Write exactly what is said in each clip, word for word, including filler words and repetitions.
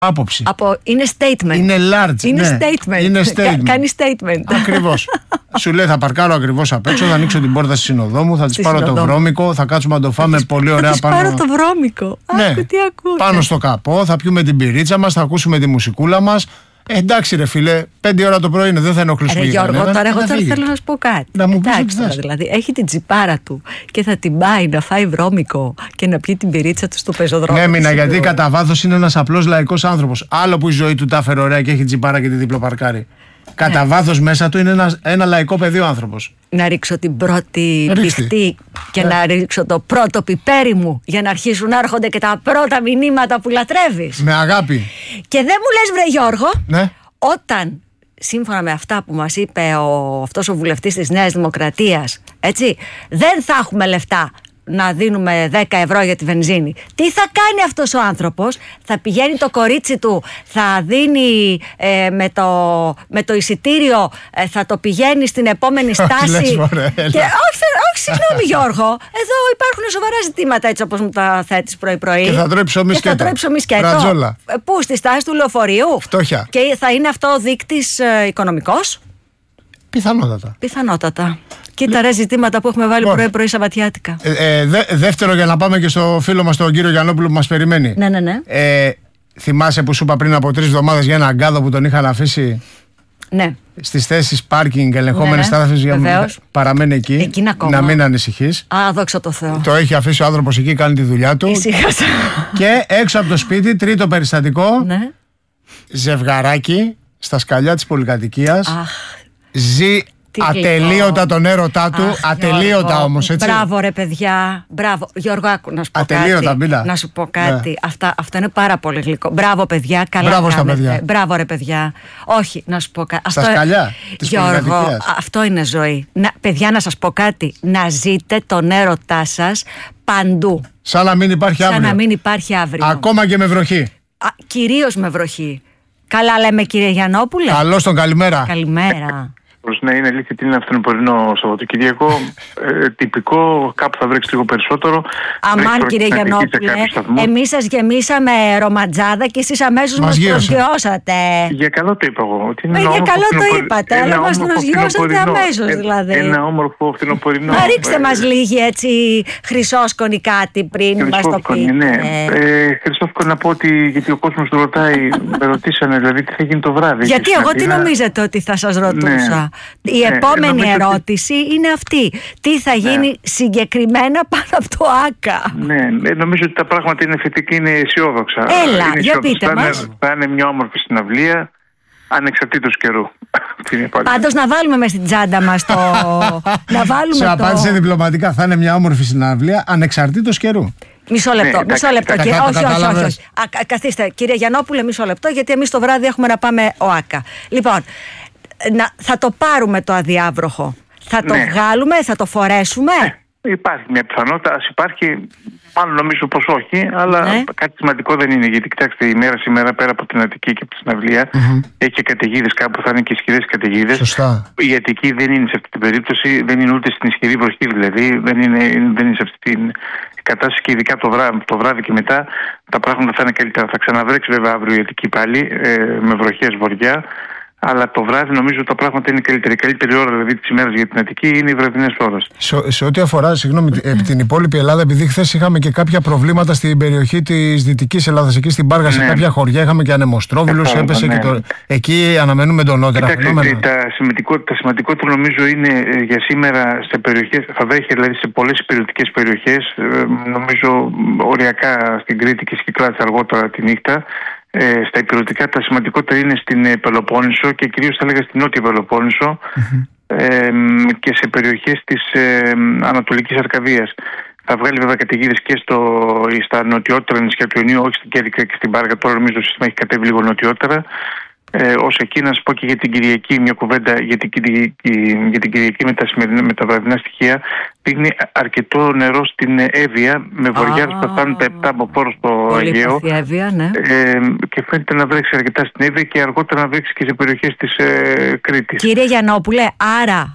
άποψη. Από, είναι statement. Είναι large. Είναι ναι. statement. Είναι statement. Κάνει statement. Ακριβώς. Σου λέει θα παρκάρω ακριβώς απ' έξω, θα ανοίξω την πόρτα στη συνοδό μου, θα της πάρω το βρώμικο, θα κάτσουμε να το φάμε θα πολύ ωραία θα πάνω. Θα πάρω το βρώμικο. Ναι. Άκου, τι ακούτε. Πάνω στο καπό, θα πιούμε την πυρίτσα μας, θα ακούσουμε τη μουσικούλα μας. Ε, εντάξει ρε φίλε, πέντε ώρα το πρωί είναι, δεν θα ενοχλήσουμε. Ρε Γιώργο, κανένα, τώρα εγώ τώρα φύγει. θέλω να σου πω κάτι. Να μου πεις Εντάξει, τώρα, δηλαδή, έχει την τσιπάρα του και θα την πάει να φάει βρώμικο και να πιει την πυρίτσα του στο πεζοδρόμιο. Ναι, μήνα, γιατί κατά βάθος είναι ένας απλός λαϊκός άνθρωπος. Άλλο που η ζωή του τα έφερε ωραία και έχει τσιπάρα και τη διπλοπαρκάρει. Κατά βάθος μέσα του είναι ένα, ένα λαϊκό παιδί ο άνθρωπος. Να ρίξω την πρώτη πιχτή και ε. να ρίξω το πρώτο πιπέρι μου για να αρχίσουν να έρχονται και τα πρώτα μηνύματα που λατρεύεις. Με αγάπη. Και δεν μου λες βρε Γιώργο, ναι. όταν σύμφωνα με αυτά που μας είπε ο, αυτός ο βουλευτής της Νέας Δημοκρατίας, έτσι, δεν θα έχουμε λεφτά να δίνουμε δέκα ευρώ για τη βενζίνη. Τι θα κάνει αυτός ο άνθρωπος? Θα πηγαίνει το κορίτσι του, θα δίνει ε, με, το, με το εισιτήριο, ε, θα το πηγαίνει στην επόμενη στάση. Και, όχι, όχι, συγγνώμη Γιώργο, εδώ υπάρχουν σοβαρά ζητήματα έτσι όπως μου τα θέτεις πρωί-πρωί. Και θα τρώει ψωμί σκέτο. Και θα τρώει ψωμί σκέτο. Πού, στη στάση του λεωφορείου? Φτώχεια. Και θα είναι αυτό δείκτης ε, οικονομικός? Πιθανότατα. Πιθανότατα. Κοίτα ρε ζητήματα που έχουμε βάλει Ωραία. πρωί-πρωί Σαββατιάτικα. Ε, ε, δε, δεύτερο, για να πάμε και στο φίλο μας τον κύριο Γιαννόπουλο που μας περιμένει. Ναι, ναι, ναι. Ε, θυμάσαι που σου είπα πριν από τρεις εβδομάδες για ένα αγκάδο που τον είχαν αφήσει? Ναι. Στις θέσεις πάρκινγκ, ελεγχόμενες ναι, ναι. στάθμες, για να παραμένει εκεί. Εκεί να μην ανησυχείς. Α, δόξα τω Θεώ. Το έχει αφήσει ο άνθρωπος εκεί, κάνει τη δουλειά του. Ησύχασα. Και έξω από το σπίτι, τρίτο περιστατικό. Ναι. Ζευγαράκι στα σκαλιά της πολυκατοικίας. Αχ. Ζει Τι ατελείωτα γλυκό. τον έρωτά του. Αχ, ατελείωτα Γιώργο, όμως, έτσι. Μπράβο ρε παιδιά. Μπράβο. Γιώργο, άκου να σου πω ατελείωτα, κάτι. μπίλα. Να σου πω κάτι. Ναι. Αυτά, αυτό είναι πάρα πολύ γλυκό. Μπράβο παιδιά. Καλά Μπράβο στα κάνετε. παιδιά. Μπράβο ρε παιδιά. Όχι, να σου πω κάτι. Στα σκαλιά της Γιώργο, πολυκατοικίας. αυτό είναι ζωή. Να, παιδιά, να σας πω κάτι. Να ζείτε τον έρωτά σας παντού. Σαν να μην υπάρχει αύριο. Σαν να μην υπάρχει αύριο. Ακόμα και με βροχή. Α, κυρίως με βροχή. Καλά λέμε κύριε Γιαννόπουλε. Καλώς τον καλημέρα. Καλημέρα. Ναι, είναι αλήθεια ότι είναι φθινοπορεινό Σαββατοκύριακο. Ε, τυπικό, κάπου θα βρέξει λίγο περισσότερο. Αμάν κύριε Γιαννόπουλε, εμείς σας γεμίσαμε ρομαντζάδα και εσείς αμέσως μας, μας προσγειώσατε. Για καλό το είπα εγώ. Ότι είναι ε, ένα για καλό φθινοπορ... το είπατε, αλλά μας προσγειώσατε αμέσως δηλαδή. Ένα όμορφο φθινοπορεινό. Να ρίξτε μας λίγη έτσι χρυσόσκονη κάτι πριν μας το πείτε. Ναι. Ε, χρυσόσκονη να πω ότι, γιατί ο κόσμος του ρωτάει, με ρωτήσανε δηλαδή τι θα γίνει το βράδυ. Γιατί εγώ τι νομίζετε ότι θα σας ρωτούσα? Η ναι, επόμενη ερώτηση ότι... είναι αυτή. Τι θα γίνει ναι. συγκεκριμένα πάνω από το ΆΚΑ? Ναι, νομίζω ότι τα πράγματα είναι θετικά, είναι αισιόδοξα. Έλα, είναι για πείτε θα μας. Είναι, θα είναι μια όμορφη συναυλία, ανεξαρτήτως καιρού. Πάντως να βάλουμε μες στην τσάντα μας το... να βάλουμε σε το... απάντησε διπλωματικά, θα είναι μια όμορφη συναυλία, ανεξαρτήτως καιρού. Μισό λεπτό, ναι, μισό λεπτό. κα, Και, κα, όχι, κα, όχι, κα, όχι, όχι. Α, καθίστε, κύριε Γιαννόπουλε, μισό λεπτό, γιατί εμείς το βράδυ έχουμε να πάμε ΟΑΚΑ. Λοιπόν, να, θα το πάρουμε το αδιάβροχο. Θα το ναι. βγάλουμε, θα το φορέσουμε. Ναι, υπάρχει μια πιθανότητα. Ας υπάρχει, μάλλον νομίζω πως όχι, αλλά ναι. κάτι σημαντικό δεν είναι. Γιατί κοιτάξτε, η μέρα σήμερα πέρα από την Αττική και από τη συναυλία mm-hmm. έχει και καταιγίδες κάπου, θα είναι και ισχυρές καταιγίδες. Σωστά. Η Αττική δεν είναι σε αυτή την περίπτωση, δεν είναι ούτε στην ισχυρή βροχή δηλαδή, δεν είναι, δεν είναι σε αυτή την κατάσταση και ειδικά το βράδυ, το βράδυ και μετά τα πράγματα θα είναι καλύτερα. Θα ξαναβρέξει βέβαια αύριο η Αττική πάλι ε, με βροχές βορειά. Αλλά το βράδυ νομίζω ότι τα πράγματα είναι καλύτερα. Η καλύτερη ώρα δηλαδή της ημέρας για την Αττική είναι οι βραδινές ώρες. Σε, σε ό,τι αφορά, συγγνώμη, επί την υπόλοιπη Ελλάδα, επειδή χθες είχαμε και κάποια προβλήματα στην περιοχή της Δυτικής Ελλάδας, εκεί στην Πάργα, ναι. σε κάποια χωριά είχαμε και ανεμοστρόβιλους, έπεσε ναι. και το. Εκεί αναμένουμε εντονότερα φαινόμενα. Τα σημαντικότερα, σημαντικότερο νομίζω είναι για σήμερα σε περιοχές, θα βρέχει δηλαδή σε πολλές υπηρετικές περιοχές, νομίζω οριακά στην Κρήτη και στην Κυκλάδη αργότερα τη νύχτα. Ε, στα υπηρετικά τα σημαντικότερα είναι στην ε, Πελοπόννησο και κυρίως θα έλεγα στην Νότια Πελοπόννησο mm-hmm. ε, και σε περιοχές της ε, Ανατολικής Αρκαδίας. Θα βγάλει βέβαια καταιγίδες και στο, στα νοτιότερα νησιά του Ιωνίου, όχι στην Κέρκυρα και στην Πάργα. Τώρα νομίζω το σύστημα έχει κατέβει λίγο νοτιότερα. Ε, ως εκεί να σας πω και για την Κυριακή μια κουβέντα για την Κυριακή, για την Κυριακή με, τα με τα βραδινά στοιχεία. Δείχνει αρκετό νερό στην Εύβοια με βοριάδες που φτάνουν τα επτά από πόρος στο Αιγαίο. Εύβοια, ναι. ε, και φαίνεται να βρέξει αρκετά στην Εύβοια και αργότερα να βρέξει και σε περιοχές της ε, Κρήτης. Κύριε Γιαννόπουλε, άρα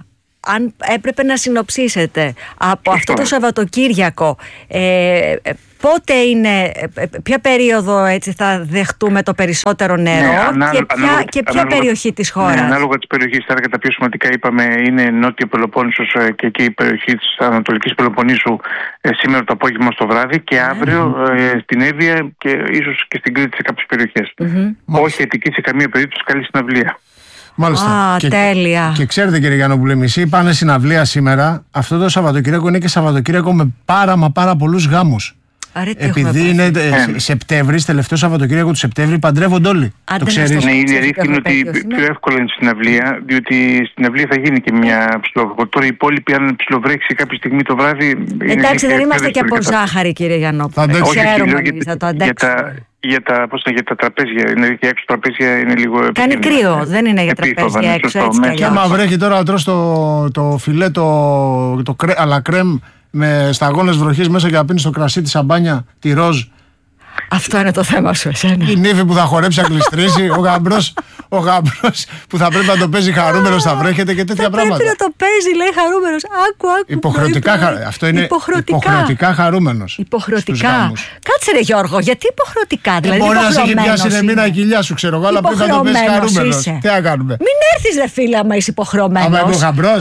αν έπρεπε να συνοψίσετε από αυτό το Σαββατοκύριακο, ε, πότε είναι, ποια περίοδο έτσι θα δεχτούμε το περισσότερο νερό, ναι, ανά, και, ποια, ανάλογα, και ποια ανάλογα, περιοχή της χώρας? Ναι, ανάλογα της περιοχής, θα έλεγα τα πιο σημαντικά είπαμε είναι Νότιο Πελοπόννησος και εκεί η περιοχή της Ανατολικής Πελοποννήσου σήμερα το απόγευμα στο βράδυ και αύριο mm-hmm. ε, στην Εύβοια και ίσως και στην Κρήτη σε κάποιες περιοχές. Mm-hmm. Όχι Αττική σε καμία περίπτωση, καλή συναυλία. Μάλιστα. Α, και, τέλεια. Και ξέρετε κύριε Γιαννόπουλε, μισοί πάνε συναυλία σήμερα. Αυτό το Σαββατοκύριακο είναι και Σαββατοκύριακο με πάρα μα πάρα πολλούς γάμους. Άρα, επειδή είναι ε, Σεπτέμβρη, τελευταίο Σαββατοκύριακο του Σεπτέμβρη, παντρεύονται όλοι. Άντε, το ξέρεις. Ναι, είναι αλήθεια είναι ότι πιο εύκολα είναι στην αυλία, διότι στην αυλία θα γίνει και μια ψιλοβρέχη. Τώρα οι υπόλοιποι, αν ψιλοβρέξει κάποια στιγμή το βράδυ. Εντάξει, δεν είμαστε και από ζάχαρη, κύριε Γιαννόπουλε. Θα ξέρουμε εμείς, θα το αντέξουμε. Για τα, πώς είναι, για τα τραπέζια, είναι και έξω τραπέζια είναι λίγο. Κάνει κρύο, δεν είναι για τραπέζια έξω. Έτσι, και άμα βρέχει τώρα, τρως το, το φιλέ, το, το κρέ, αλλά κρέμ με σταγόνες βροχής μέσα και να πίνεις το κρασί, τη σαμπάνια, τη ροζ. Αυτό είναι το θέμα σου, εσένα. Η νύφη που θα χορέψει, να κλειστρήσει, ο γαμπρός, ο γαμπρός που θα πρέπει να το παίζει χαρούμενος, θα βρέχεται και τέτοια θα πράγματα. Πρέπει να το παίζει, λέει χαρούμενος. Άκου, άκου. Υποχρεωτικά, χα... Αυτό είναι υποχρεωτικά, υποχρεωτικά χαρούμενος. Υποχρεωτικά. Κάτσε ρε Γιώργο, γιατί υποχρεωτικά? Δηλαδή, μπορεί να σε έχει πιάσει ρε μήνα κοιλιά σου, ξέρω εγώ, αλλά πρέπει να το παίζει χαρούμενος. Τι να κάνουμε. Μην έρθεις ρε φίλε, άμα είσαι υποχρεωμένος. Άμα είμαι ο γαμπρός.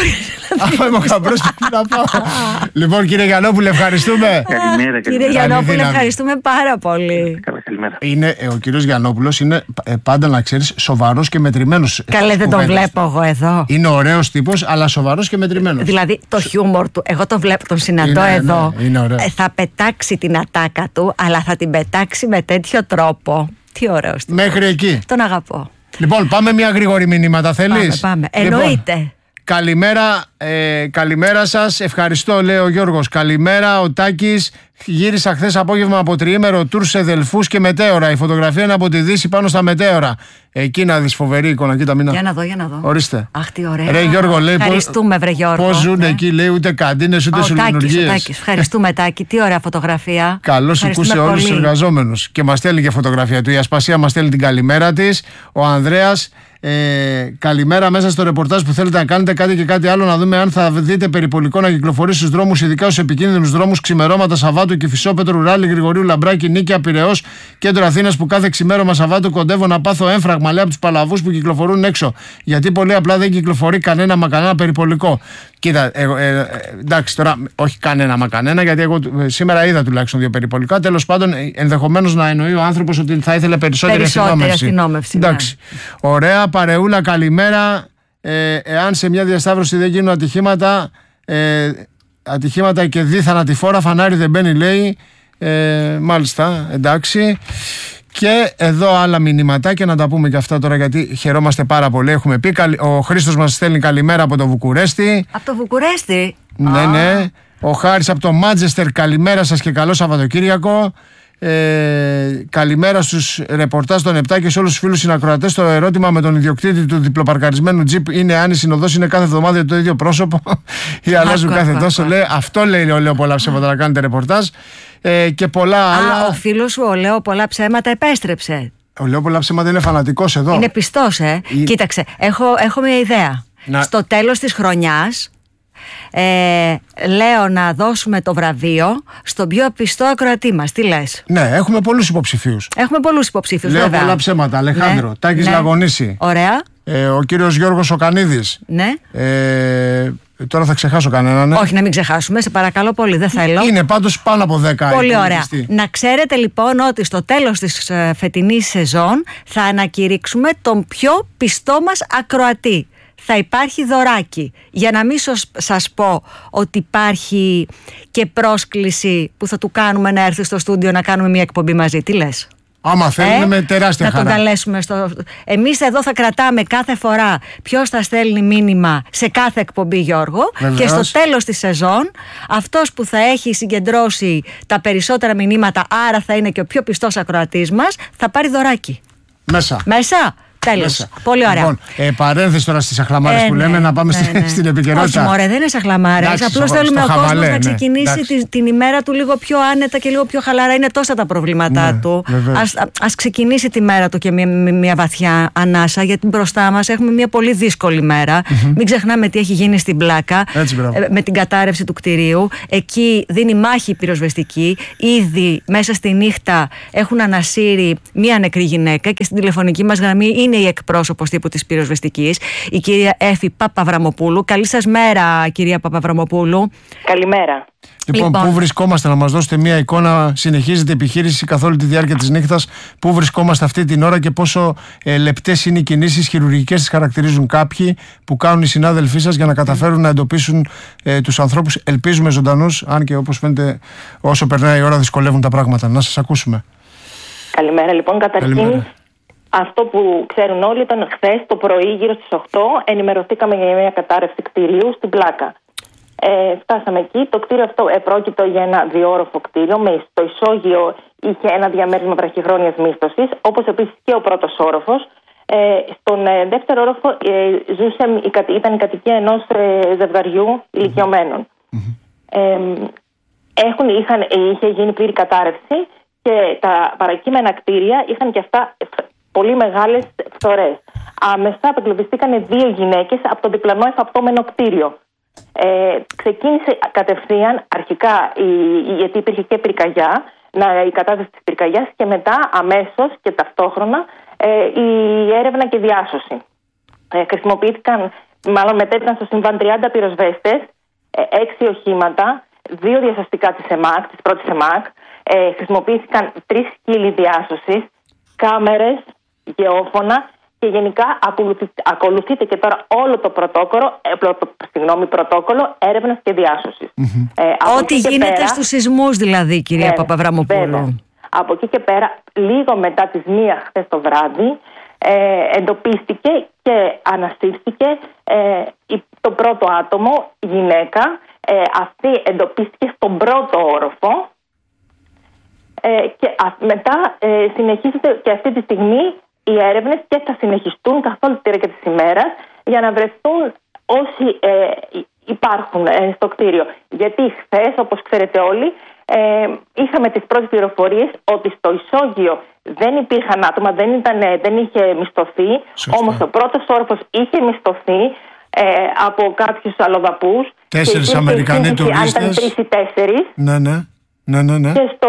Άμα είμαι ο γαμπρός, πρέπει να πάω. Λοιπόν, κύριε Γιαννόπουλε, ευχαριστούμε. Κύριε Γιαννόπουλε, ευχαριστούμε πάρα πολύ. Είναι, ο κύριος Γιαννόπουλος είναι πάντα, να ξέρεις, σοβαρός και μετρημένος. Καλέ, δεν τον βλέπω εγώ εδώ. Είναι ωραίος τύπος, αλλά σοβαρός και μετρημένος. Δηλαδή το χιούμορ του, εγώ τον βλέπω, τον συναντώ είναι, εδώ. Ναι, είναι ωραίο. Θα πετάξει την ατάκα του, αλλά θα την πετάξει με τέτοιο τρόπο. Τι ωραίος. Μέχρι εκεί. Τον αγαπώ. Λοιπόν, πάμε μια γρήγορη μηνύματα, θέλεις? Πάμε, πάμε. Λοιπόν, εννοείται. Καλημέρα, ε, καλημέρα σας. Ευχαριστώ, λέει ο Γιώργος. Καλημέρα, ο Τάκης. Γύρισα χθες απόγευμα από τριήμερο τουρ σε Δελφούς και μετέωρα. Η φωτογραφία είναι από τη Δύση πάνω στα μετέωρα. Εκεί να δεις, φοβερή εικόνα. Κοίτα, μην... Για να δω, για να δω. Ορίστε. Αχ, τι ωραία. Ρε Γιώργο, λέει. Ευχαριστούμε, βρε Γιώργο. Πώς ζουν ναι. εκεί, λέει, ούτε καντίνες ούτε σουλινουργίες. Ευχαριστούμε, Τάκη. Τι ωραία φωτογραφία. Καλώς ηκούσε όλους τους εργαζόμενους. Και μας στέλνει και φωτογραφία του. Η Ασπασία μας στέλνει την καλημέρα της. Ο Ανδρέας. Ε, καλημέρα, μέσα στο ρεπορτάζ που θέλετε να κάνετε κάτι και κάτι άλλο, να δούμε αν θα δείτε περιπολικό να κυκλοφορεί στους δρόμους, ειδικά στους επικίνδυνους δρόμους ξημερώματα Σαββάτου, Κηφισόπετρου, Ράλη, Γρηγορίου, Λαμπράκη, Νίκαια, Πειραιώς, κέντρο Αθήνας, που κάθε ξημέρωμα Σαββάτου κοντεύω να πάθω έμφραγμα, λέει, από τους παλαβούς που κυκλοφορούν έξω. Γιατί πολύ απλά δεν κυκλοφορεί κανένα μα κανένα περιπολικό. Κοίτα, ε, ε, ε, εντάξει τώρα, όχι κανένα μα κανένα, γιατί εγώ ε, σήμερα είδα τουλάχιστον δύο περιπολικά. Τέλος πάντων, ενδεχομένως να εννοεί ο άνθρωπος ότι θα ήθελε περισσότερη αστυνόμευση. αστυνόμευση. Εντάξει. Ναι. Ωραία, παρεούλα, καλημέρα. Ε, εάν σε μια διασταύρωση δεν γίνουν ατυχήματα, ε, ατυχήματα και δίθανα τη φόρα, φανάρι δεν μπαίνει, λέει. Ε, μάλιστα, εντάξει. Και εδώ άλλα μηνυματάκια να τα πούμε και αυτά τώρα, γιατί χαιρόμαστε πάρα πολύ. Έχουμε πει, ο Χρήστος μας στέλνει καλημέρα από το Βουκουρέστι. Από το Βουκουρέστι. Ναι, ναι. Ο Χάρης από το Μάντζεστερ, καλημέρα σας και καλό Σαββατοκύριακο. Ε, καλημέρα στους ρεπορτάζ των επτά και σε όλους τους φίλους συνακροατές. Το ερώτημα με τον ιδιοκτήτη του διπλοπαρκαρισμένου τζιπ είναι αν η συνοδός είναι κάθε εβδομάδα το ίδιο πρόσωπο ή αλλάζουν κάθε τόσο. Λέει, αυτό λέει ο Λέω πολλά ψέματα να κάνετε ρεπορτάζ. Ε, και πολλά Α, άλλα. Ο φίλος σου, ο Λέω πολλά ψέματα, επέστρεψε. Ο Λέω πολλά ψέματα είναι φανατικός εδώ. Είναι πιστός, ε. Η... Κοίταξε, έχω, έχω μια ιδέα. Να... Στο τέλος της χρονιάς, Ε, λέω να δώσουμε το βραβείο στον πιο πιστό ακροατή μας. Τι λες? Ναι, έχουμε πολλούς υποψηφίους. Έχουμε πολλούς υποψήφιους. Λέω βέβαια. πολλά ψέματα. Αλεχάνδρο, ναι, Τάκης ναι. Λαγωνίση. Ωραία. Ε, ο κύριος Γιώργος Οκανίδης. Ναι. Ε, τώρα θα ξεχάσω κανέναν. Ναι. Όχι, να μην ξεχάσουμε, σε παρακαλώ πολύ, δεν θέλω. Είναι πάντως πάνω από δέκα. Πολύ ωραία. Να ξέρετε λοιπόν ότι στο τέλος της φετινής σεζόν θα ανακηρύξουμε τον πιο πιστό μας ακροατή. Θα υπάρχει δωράκι. Για να μην σας πω ότι υπάρχει και πρόσκληση που θα του κάνουμε να έρθει στο στούντιο να κάνουμε μια εκπομπή μαζί. Τι λες? Άμα θέλουν, ε, με τεράστια να χαρά. Να τον καλέσουμε στο... Εμείς εδώ θα κρατάμε κάθε φορά ποιος θα στέλνει μήνυμα σε κάθε εκπομπή, Γιώργο. Βεβαίως. Και στο τέλος της σεζόν αυτός που θα έχει συγκεντρώσει τα περισσότερα μηνύματα, άρα θα είναι και ο πιο πιστός ακροατής μας, θα πάρει δωράκι. Μέσα. Μέσα. Τέλος. Πολύ ωραία. Λοιπόν, ε, παρένθεση τώρα στις αχλαμάρες ε, που λέμε, ναι, να πάμε ναι, ναι. στην επικαιρότητα. Όχι, μωρέ, δεν είναι αχλαμάρες. Απλώς θέλουμε ο κόσμος να ξεκινήσει ναι, την, την ημέρα του λίγο πιο άνετα και λίγο πιο χαλαρά. Είναι τόσα τα προβλήματά ναι, του. Ας, ας ξεκινήσει τη μέρα του και μια, μια βαθιά ανάσα, γιατί μπροστά μας έχουμε μια πολύ δύσκολη μέρα. Mm-hmm. Μην ξεχνάμε τι έχει γίνει στην Πλάκα. Έτσι, ε, με την κατάρρευση του κτηρίου. Εκεί δίνει μάχη η πυροσβεστική. Ήδη μέσα στη νύχτα έχουν ανασύρει μία νεκρή γυναίκα και στην τηλεφωνική μας γραμμή είναι η εκπρόσωπος τύπου της πυροσβεστικής, η κυρία Έφη Παπαβραμοπούλου. Καλή σας μέρα, κυρία Παπαβραμοπούλου. Καλημέρα. Λοιπόν, λοιπόν, πού βρισκόμαστε, να μας δώσετε μία εικόνα? Συνεχίζεται η επιχείρηση καθ' όλη τη διάρκεια της νύχτας. Πού βρισκόμαστε αυτή την ώρα και πόσο ε, λεπτές είναι οι κινήσεις χειρουργικές, τις χαρακτηρίζουν κάποιοι, που κάνουν οι συνάδελφοί σας για να καταφέρουν να εντοπίσουν ε, τους ανθρώπους, ελπίζουμε ζωντανούς, αν και όπως φαίνεται όσο περνάει η ώρα δυσκολεύουν τα πράγματα. Να σας ακούσουμε. Καλημέρα, λοιπόν. Καταρχήν, Καλημέρα. Αυτό που ξέρουν όλοι ήταν χθες το πρωί, γύρω στις οκτώ, ενημερωθήκαμε για μια κατάρρευση κτηρίου στην Πλάκα. Ε, φτάσαμε εκεί. Το κτίριο αυτό επρόκειτο για ένα διόροφο κτίριο. Με στο ισόγειο είχε ένα διαμέρισμα βραχυχρόνιας μίσθωσης, όπως επίσης και ο πρώτος όροφος. Ε, στον ε, δεύτερο όροφο ε, ζούσε, η, ήταν η κατοικία ενός ε, ζευγαριού ηλικιωμένων. Mm-hmm. Ε, έχουν, είχαν, είχε γίνει πλήρη κατάρρευση και τα παρακείμενα κτίρια είχαν και αυτά πολύ μεγάλες φθορές. Άμεσα απεγκλωβιστήκαν δύο γυναίκες από το διπλανό εφαπτώμενο κτίριο. Ε, ξεκίνησε κατευθείαν αρχικά η, η, γιατί υπήρχε και πυρκαγιά, να, η κατάσταση της πυρκαγιάς, και μετά αμέσως και ταυτόχρονα ε, η έρευνα και διάσωση. Ε, χρησιμοποιήθηκαν, μάλλον μετέτραν στο συμβάν τριάντα πυροσβέστες, ε, έξι οχήματα, δύο διασωστικά της ΕΜΑΚ, της πρώτης ΕΜΑΚ, ε, χρησιμοποιήθηκαν τρεις σκύλοι διάσωσης, κάμερες, γεώφωνα. Και γενικά ακολουθείται και τώρα όλο το πρωτόκολλο, ε, πρωτο, συγγνώμη, πρωτόκολλο έρευνας και διάσωσης. Mm-hmm. Ε, Ό,τι γίνεται πέρα, στους σεισμούς δηλαδή, κυρία ναι, Παπαβραμοπούλου. Από εκεί και πέρα, λίγο μετά τις μία χθες το βράδυ, ε, εντοπίστηκε και ανασύρθηκε ε, το πρώτο άτομο, γυναίκα. Ε, αυτή εντοπίστηκε στον πρώτο όροφο ε, και α, μετά ε, συνεχίζεται και αυτή τη στιγμή οι έρευνες και θα συνεχιστούν καθ' όλη τη διάρκεια της ημέρας για να βρεθούν όσοι ε, υπάρχουν ε, στο κτίριο. Γιατί χθες, όπως ξέρετε όλοι, ε, είχαμε τις πρώτες πληροφορίες ότι στο ισόγειο δεν υπήρχαν άτομα, δεν, ήταν, δεν είχε μισθωθεί. Σωστά. Όμως ο πρώτος όροφος είχε μισθωθεί ε, από κάποιους αλλοδαπούς. Τέσσερις Αμερικανοί τουρίστες. Αν ήταν τρεις ή τέσσερις. Ναι, ναι. Ναι, ναι, ναι. Και στο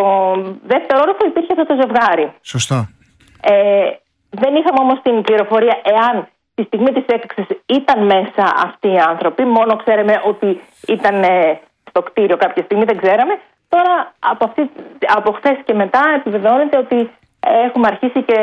δεύτερο όροφο υπήρχε αυτό το ζευγάρι. Σωστά. Ε, δεν είχαμε όμως την πληροφορία εάν τη στιγμή της έκρηξης ήταν μέσα αυτοί οι άνθρωποι. Μόνο ξέραμε ότι ήταν ε, στο κτίριο κάποια στιγμή, δεν ξέραμε. Τώρα από, αυτή, από χθες και μετά επιβεβαιώνεται ότι έχουμε αρχίσει και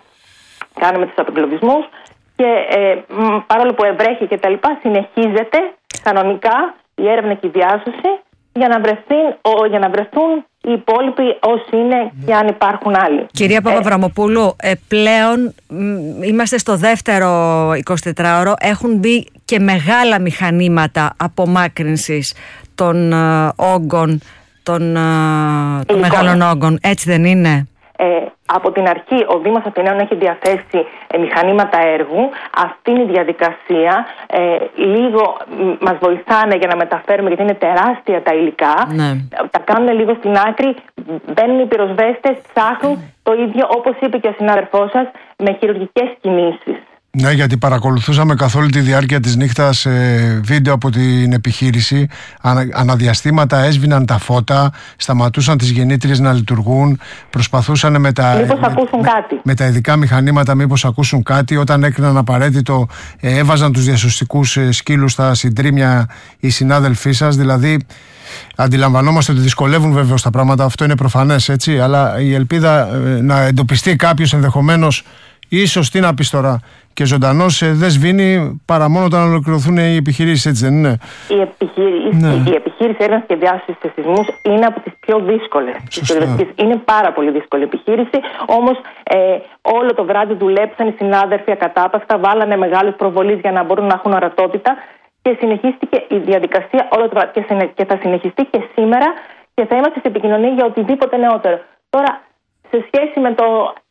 κάνουμε τους απεγκλωβισμούς και ε, παρόλο που ευρέχει και τα λοιπά, συνεχίζεται κανονικά η έρευνα και η διάσωση για να, βρεθούν, για να βρεθούν οι υπόλοιποι όσοι είναι και αν υπάρχουν άλλοι. Κυρία Παπαβραμοπούλου, ε, πλέον μ, είμαστε στο δεύτερο εικοσιτετράωρο. Έχουν μπει και μεγάλα μηχανήματα απομάκρυνσης των ε, όγκων, των, ε, των μεγάλων όγκων. Έτσι δεν είναι? Ε, από την αρχή ο Δήμος Αθηναίων έχει διαθέσει ε, μηχανήματα έργου. Αυτή είναι η διαδικασία. Ε, λίγο μας βοηθάνε για να μεταφέρουμε, γιατί είναι τεράστια τα υλικά. Ναι. Τα κάνουν λίγο στην άκρη. Μπαίνουν οι πυροσβέστες, ψάχνουν το ίδιο, όπως είπε και ο συνάδελφός σας, με χειρουργικές κινήσεις. Ναι, γιατί παρακολουθούσαμε καθ' όλη τη διάρκεια της νύχτας ε, βίντεο από την επιχείρηση. Ανα, αναδιαστήματα έσβηναν τα φώτα, σταματούσαν τις γεννήτριες να λειτουργούν, προσπαθούσαν με τα, μήπως ακούσουν με, κάτι. με τα ειδικά μηχανήματα μήπως ακούσουν κάτι. Όταν έκριναν απαραίτητο, ε, έβαζαν τους διασωστικούς ε, σκύλους στα συντρίμια οι συνάδελφοί σας. Δηλαδή, αντιλαμβανόμαστε ότι δυσκολεύουν βεβαίως τα πράγματα, αυτό είναι προφανές, έτσι. Αλλά η ελπίδα ε, να εντοπιστεί κάποιος ενδεχομένως, ίσως τι να πεις τώρα, και ζωντανός ε, δεν σβήνει παρά μόνο όταν ολοκληρωθούν οι επιχειρήσεις, έτσι δεν είναι? Η επιχείρηση, ναι. η επιχείρηση έρευνας και διάσωσης σε σεισμούς είναι από τις πιο δύσκολες. Είναι πάρα πολύ δύσκολη επιχείρηση. Όμως ε, όλο το βράδυ δουλέψαν οι συνάδελφοι ακατάπαυστα, βάλανε μεγάλες προβολείς για να μπορούν να έχουν ορατότητα και συνεχίστηκε η διαδικασία όλο το βράδυ και, συνε, και θα συνεχιστεί και σήμερα και θα είμαστε σε επικοινωνία για οτιδήποτε νεότερο. Τώρα, σε σχέση με το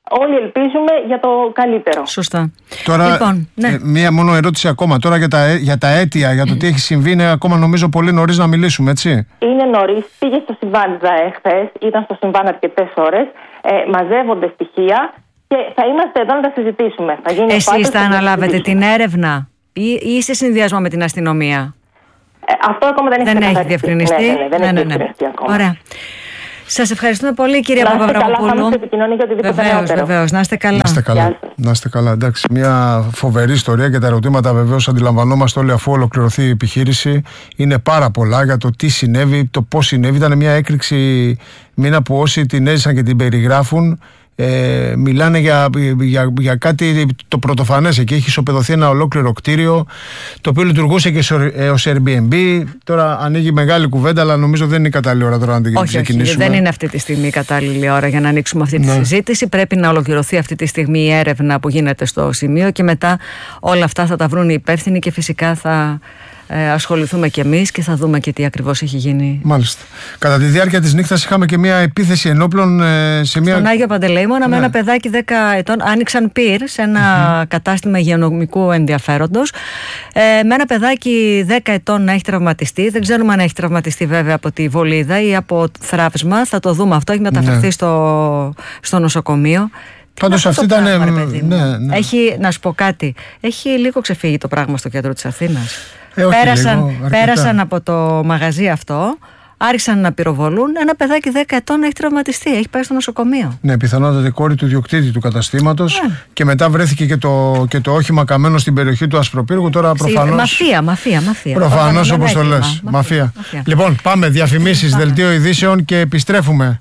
όλοι ελπίζουμε για το καλύτερο. Σωστά. Τώρα, λοιπόν, ναι. ε, μία μόνο ερώτηση ακόμα. Τώρα για τα, για τα αίτια, για το τι έχει συμβεί, είναι ακόμα νομίζω πολύ νωρίς να μιλήσουμε, έτσι. Είναι νωρίς. Πήγε στο συμβάν χθες, ήταν στο συμβάν αρκετές ώρες. Ε, μαζεύονται στοιχεία και θα είμαστε εδώ να τα συζητήσουμε. Θα γίνει Εσείς θα αναλάβετε την έρευνα ή, ή σε συνδυασμό με την αστυνομία? Ε, αυτό ακόμα δεν, δεν έχει διευκρινιστεί. Ναι, ναι, ναι, δεν ναι, έχει ναι, ναι. διευκρινιστεί ακόμα. Ωραία. Σας ευχαριστούμε πολύ, κυρία Παπαβραμοπούλου. Βεβαίως, βεβαίως. Να είστε καλά. Να είστε καλά. Να είστε καλά. Εντάξει, μια φοβερή ιστορία και τα ερωτήματα βεβαίως αντιλαμβανόμαστε όλοι αφού ολοκληρωθεί η επιχείρηση. Είναι πάρα πολλά για το τι συνέβη, το πώς συνέβη. Ήταν μια έκρηξη μήνα που όσοι την έζησαν και την περιγράφουν. Ε, μιλάνε για, για, για κάτι το πρωτοφανές. Εκεί έχει ισοπεδωθεί ένα ολόκληρο κτίριο το οποίο λειτουργούσε και ως Airbnb. Τώρα ανοίγει μεγάλη κουβέντα, αλλά νομίζω δεν είναι η κατάλληλη ώρα τώρα να την όχι, ξεκινήσουμε. Όχι, δεν είναι αυτή τη στιγμή η κατάλληλη ώρα για να ανοίξουμε αυτή τη ναι. συζήτηση. Πρέπει να ολοκληρωθεί αυτή τη στιγμή η έρευνα που γίνεται στο σημείο και μετά όλα αυτά θα τα βρουν οι υπεύθυνοι και φυσικά θα Ε, ασχοληθούμε κι εμείς και θα δούμε και τι ακριβώς έχει γίνει. Μάλιστα. Κατά τη διάρκεια της νύχτας είχαμε και μια επίθεση ενόπλων ε, σε μια... Στον Άγιο Παντελεήμονα ναι. με ένα παιδάκι δέκα ετών. Άνοιξαν πυρ σε ένα mm-hmm. κατάστημα υγειονομικού ενδιαφέροντος. Ε, με ένα παιδάκι δέκα ετών να έχει τραυματιστεί. Δεν ξέρουμε αν έχει τραυματιστεί βέβαια από τη βολίδα ή από θράψμα. Θα το δούμε αυτό. Έχει μεταφερθεί ναι. στο, στο νοσοκομείο. Πάντως αυτή ήταν. Πράγμα, ναι, ναι. Έχει, να σου πω κάτι. Έχει λίγο ξεφύγει το πράγμα στο κέντρο της Αθήνας. Ε, όχι, πέρασαν, λίγο, πέρασαν από το μαγαζί αυτό, άρχισαν να πυροβολούν. Ένα παιδάκι δέκα ετών έχει τραυματιστεί, έχει πάει στο νοσοκομείο. Ναι, πιθανότατα η κόρη του διοκτήτη του καταστήματος. Ναι. Και μετά βρέθηκε και το, και το όχημα καμένο στην περιοχή του Ασπροπύργου. Τώρα προφανώς. Μαφία, μαφία, μαφία. Προφανώς όπως το λες. Μαφία. Μαφία. Μαφία. Λοιπόν, πάμε διαφημίσεις, δελτίο ειδήσεων και επιστρέφουμε.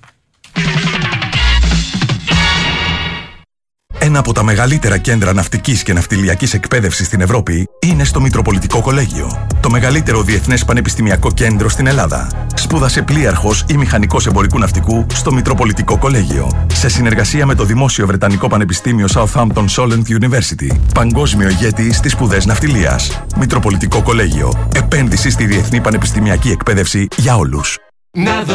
Ένα από τα μεγαλύτερα κέντρα ναυτικής και ναυτιλιακής εκπαίδευσης στην Ευρώπη είναι στο Μητροπολιτικό Κολέγιο. Το μεγαλύτερο διεθνές πανεπιστημιακό κέντρο στην Ελλάδα. Σπούδασε πλοίαρχος ή μηχανικός εμπορικού ναυτικού στο Μητροπολιτικό Κολέγιο. Σε συνεργασία με το Δημόσιο Βρετανικό Πανεπιστήμιο Southampton Solent University. Παγκόσμιο ηγέτη στις σπουδές ναυτιλίας. Μητροπολιτικό Κολέγιο. Επένδυση στη διεθνή πανεπιστημιακή εκπαίδευση για όλους.